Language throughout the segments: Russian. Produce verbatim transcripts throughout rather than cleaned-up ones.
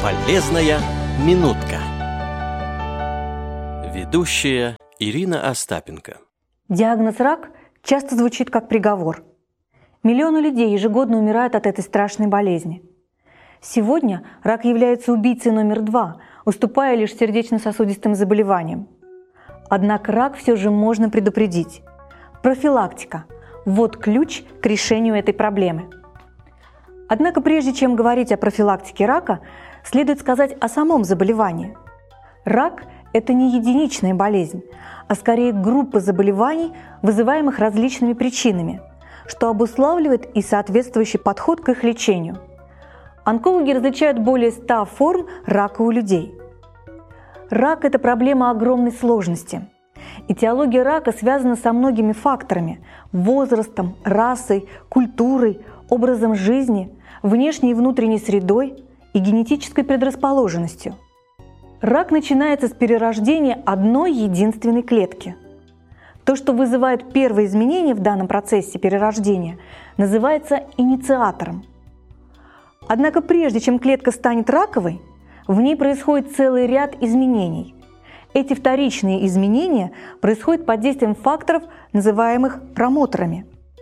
Полезная минутка. Ведущая Ирина Остапенко. Диагноз рак часто звучит как приговор. Миллионы людей ежегодно умирают от этой страшной болезни. Сегодня рак является убийцей номер два, уступая лишь сердечно-сосудистым заболеваниям. Однако рак все же можно предупредить. Профилактика – вот ключ к решению этой проблемы. Однако прежде чем говорить о профилактике рака, следует сказать о самом заболевании. Рак – это не единичная болезнь, а скорее группа заболеваний, вызываемых различными причинами, что обуславливает и соответствующий подход к их лечению. Онкологи различают более ста форм рака у людей. Рак – это проблема огромной сложности. Этиология рака связана со многими факторами – возрастом, расой, культурой, образом жизни, внешней и внутренней средой и генетической предрасположенностью. Рак начинается с перерождения одной единственной клетки. То, что вызывает первые изменения в данном процессе перерождения, называется инициатором. Однако прежде чем клетка станет раковой, в ней происходит целый ряд изменений. Эти вторичные изменения происходят под действием факторов, называемых промоторами.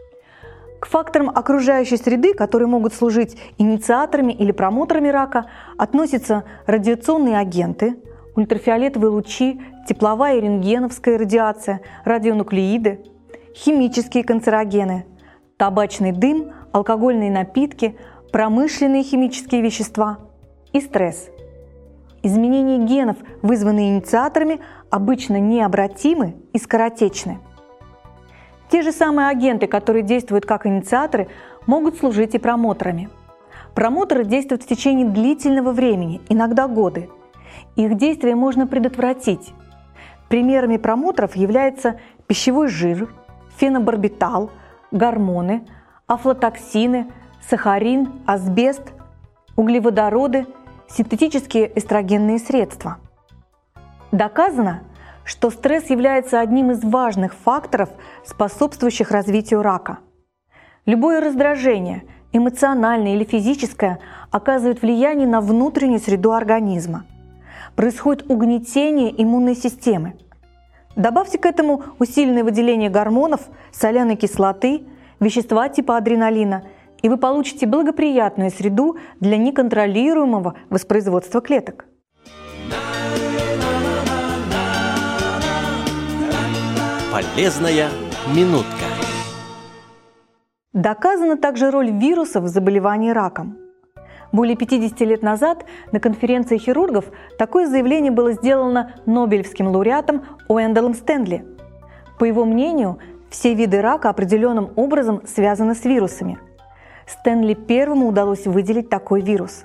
К факторам окружающей среды, которые могут служить инициаторами или промоторами рака, относятся радиационные агенты, ультрафиолетовые лучи, тепловая и рентгеновская радиация, радионуклеиды, химические канцерогены, табачный дым, алкогольные напитки, промышленные химические вещества и стресс. Изменения генов, вызванные инициаторами, обычно необратимы и скоротечны. Те же самые агенты, которые действуют как инициаторы, могут служить и промоторами. Промоторы действуют в течение длительного времени, иногда годы. Их действие можно предотвратить. Примерами промоторов являются пищевой жир, фенобарбитал, гормоны, афлатоксины, сахарин, асбест, углеводороды, синтетические эстрогенные средства. Доказано, что стресс является одним из важных факторов, способствующих развитию рака. Любое раздражение, эмоциональное или физическое, оказывает влияние на внутреннюю среду организма. Происходит угнетение иммунной системы. Добавьте к этому усиленное выделение гормонов, соляной кислоты, вещества типа адреналина, и вы получите благоприятную среду для неконтролируемого воспроизводства клеток. Полезная минутка. Доказана также роль вирусов в заболевании раком. Более пятидесяти лет назад на конференции хирургов такое заявление было сделано Нобелевским лауреатом Уэндаллом Стэнли. По его мнению, все виды рака определенным образом связаны с вирусами. Стэнли первому удалось выделить такой вирус.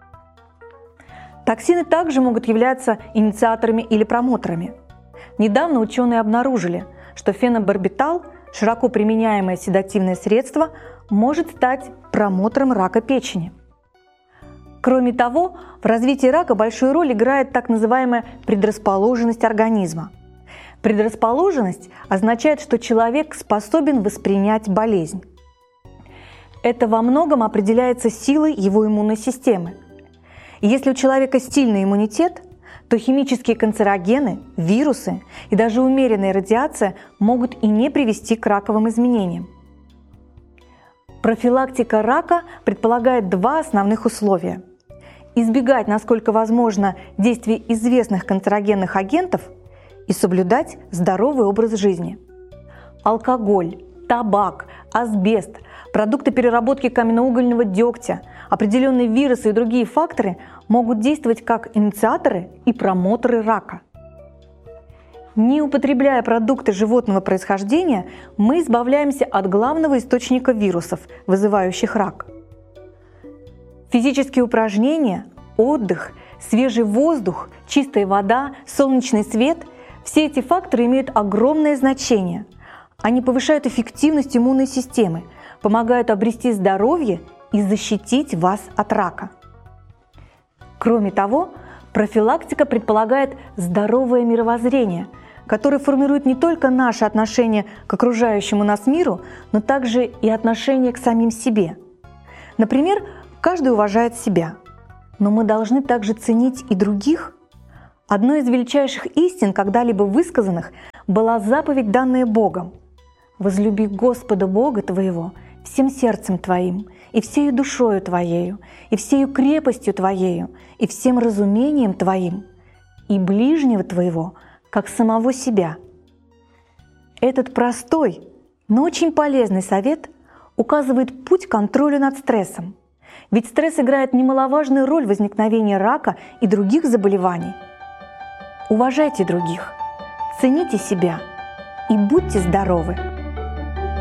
Токсины также могут являться инициаторами или промоторами. Недавно ученые обнаружили, что фенобарбитал, широко применяемое седативное средство, может стать промотором рака печени. Кроме того, в развитии рака большую роль играет так называемая предрасположенность организма. Предрасположенность означает, что человек способен воспринять болезнь. Это во многом определяется силой его иммунной системы. И если у человека сильный иммунитет, то химические канцерогены, вирусы и даже умеренная радиация могут и не привести к раковым изменениям. Профилактика рака предполагает два основных условия: избегать, насколько возможно, действий известных канцерогенных агентов и соблюдать здоровый образ жизни. Алкоголь, табак, асбест, продукты переработки каменноугольного дегтя, определенные вирусы и другие факторы могут действовать как инициаторы и промоторы рака. Не употребляя продукты животного происхождения, мы избавляемся от главного источника вирусов, вызывающих рак. Физические упражнения, отдых, свежий воздух, чистая вода, солнечный свет – все эти факторы имеют огромное значение. Они повышают эффективность иммунной системы, помогают обрести здоровье и защитить вас от рака. Кроме того, профилактика предполагает здоровое мировоззрение, которое формирует не только наше отношение к окружающему нас миру, но также и отношение к самим себе. Например, каждый уважает себя. Но мы должны также ценить и других. Одной из величайших истин, когда-либо высказанных, была заповедь, данная Богом: «Возлюби Господа Бога твоего всем сердцем твоим, и всею душою твоею, и всею крепостью твоею, и всем разумением твоим, и ближнего твоего, как самого себя». Этот простой, но очень полезный совет указывает путь к контролю над стрессом. Ведь стресс играет немаловажную роль в возникновении рака и других заболеваний. Уважайте других, цените себя и будьте здоровы!